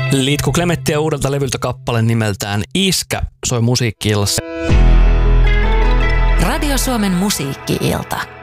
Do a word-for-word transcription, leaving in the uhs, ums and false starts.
Liitku Klemettiä uudelta levyltä kappale nimeltään Iskä soi musiikki-illassa. Radio Suomen musiikki-ilta.